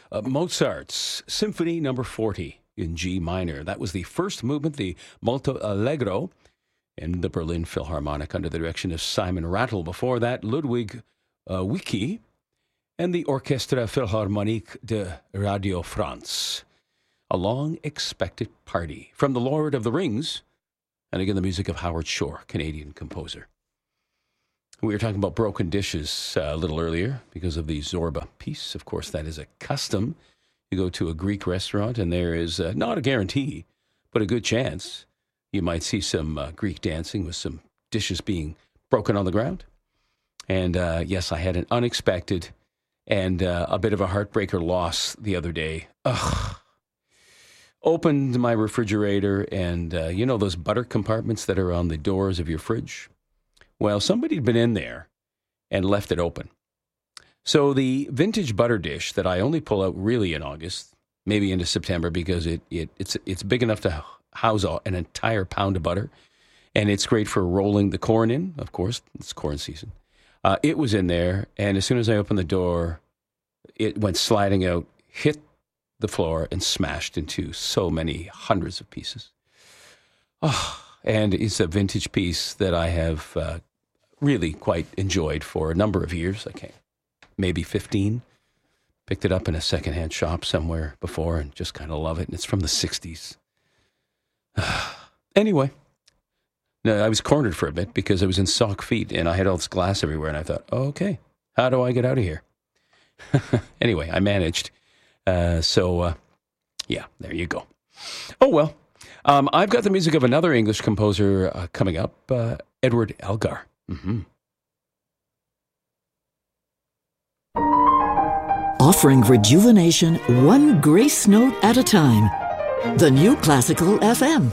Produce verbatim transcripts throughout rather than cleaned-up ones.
uh, Mozart's Symphony Number forty in G minor. That was the first movement, the Molto Allegro, in the Berlin Philharmonic under the direction of Simon Rattle. Before that, Ludwig uh, Wicki and the Orchestra Philharmonique de Radio France. A long-expected party from The Lord of the Rings, and again the music of Howard Shore, Canadian composer. We were talking about broken dishes uh, a little earlier because of the Zorba piece. Of course, that is a custom. You go to a Greek restaurant and there is uh, not a guarantee, but a good chance you might see some uh, Greek dancing with some dishes being broken on the ground. And uh, yes, I had an unexpected and uh, a bit of a heartbreaker loss the other day. Ugh. Opened my refrigerator and, uh, you know, those butter compartments that are on the doors of your fridge? Well, somebody had been in there and left it open. So the vintage butter dish that I only pull out really in August, maybe into September, because it, it it's it's big enough to house an entire pound of butter, and it's great for rolling the corn in, of course. It's corn season. Uh, it was in there, and as soon as I opened the door, it went sliding out, hit the floor, and smashed into so many hundreds of pieces. Oh, and it's a vintage piece that I have uh, really quite enjoyed for a number of years. I can't, maybe fifteen. Picked it up in a secondhand shop somewhere before and just kind of love it. And it's from the sixties. Anyway, no, I was cornered for a bit because I was in sock feet and I had all this glass everywhere. And I thought, oh, okay, how do I get out of here? Anyway, I managed. Uh, so, uh, yeah, there you go. Oh, well. Um, I've got the music of another English composer uh, coming up, uh, Edward Elgar. Mm-hmm. Offering rejuvenation one grace note at a time. The New Classical F M.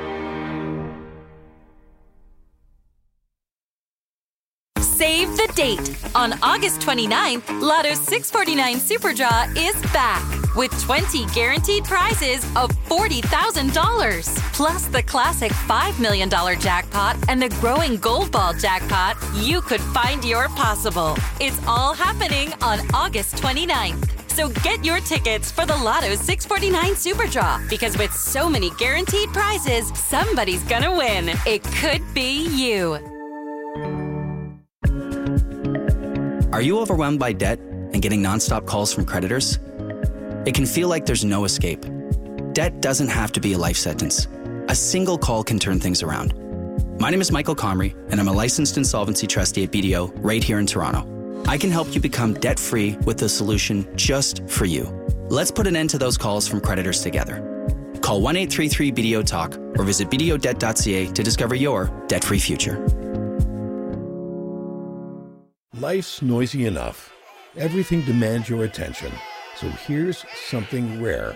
Save the date. On August twenty-ninth, Lotto six forty-nine Super Draw is back with twenty guaranteed prizes of forty thousand dollars. Plus the classic five million dollars jackpot and the growing Gold Ball jackpot. You could find your possible. It's all happening on August twenty-ninth. So get your tickets for the Lotto six forty-nine Super Draw, because with so many guaranteed prizes, somebody's gonna win. It could be you. Are you overwhelmed by debt and getting nonstop calls from creditors? It can feel like there's no escape. Debt doesn't have to be a life sentence. A single call can turn things around. My name is Michael Comrie, and I'm a licensed insolvency trustee at B D O right here in Toronto. I can help you become debt-free with a solution just for you. Let's put an end to those calls from creditors together. Call one eight three three B D O Talk or visit b d o debt dot c a to discover your debt-free future. Life's noisy enough. Everything demands your attention. So here's something rare.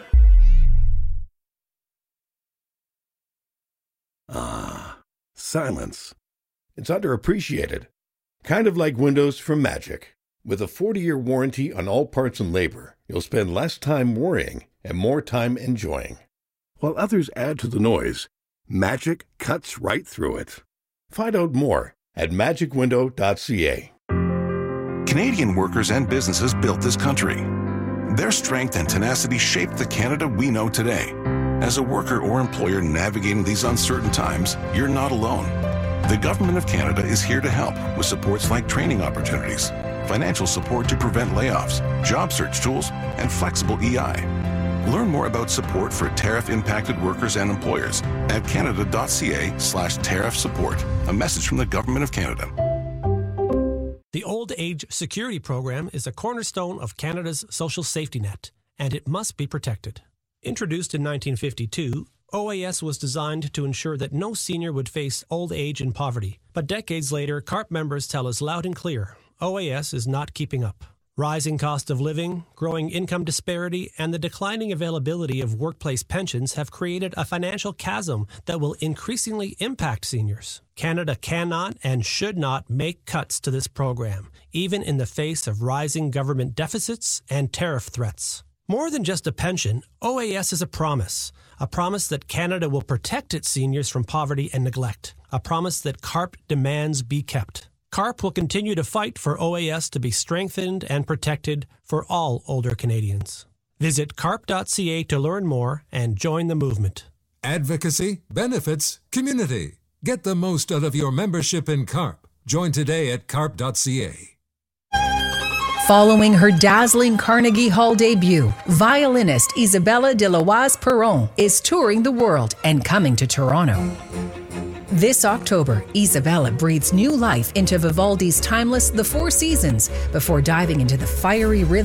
Ah, silence. It's underappreciated. Kind of like Windows from Magic. With a forty-year warranty on all parts and labor, you'll spend less time worrying and more time enjoying. While others add to the noise, Magic cuts right through it. Find out more at magic window dot c a. Canadian workers and businesses built this country. Their strength and tenacity shaped the Canada we know today. As a worker or employer navigating these uncertain times, you're not alone. The Government of Canada is here to help with supports like training opportunities, financial support to prevent layoffs, job search tools, and flexible E I. Learn more about support for tariff-impacted workers and employers at canada.ca slash tariff support. A message from the Government of Canada. The Old Age Security Program is a cornerstone of Canada's social safety net, and it must be protected. Introduced in nineteen fifty-two, O A S was designed to ensure that no senior would face old age and poverty. But decades later, C A R P members tell us loud and clear, O A S is not keeping up. Rising cost of living, growing income disparity, and the declining availability of workplace pensions have created a financial chasm that will increasingly impact seniors. Canada cannot and should not make cuts to this program, even in the face of rising government deficits and tariff threats. More than just a pension, O A S is a promise. A promise that Canada will protect its seniors from poverty and neglect. A promise that C A R P demands be kept. C A R P will continue to fight for O A S to be strengthened and protected for all older Canadians. Visit carp dot c a to learn more and join the movement. Advocacy, benefits, community. Get the most out of your membership in CARP. Join today at carp dot c a. Following her dazzling Carnegie Hall debut, violinist Isabella de Loise Perron is touring the world and coming to Toronto. This October, Isabella breathes new life into Vivaldi's timeless The Four Seasons before diving into the fiery rhythm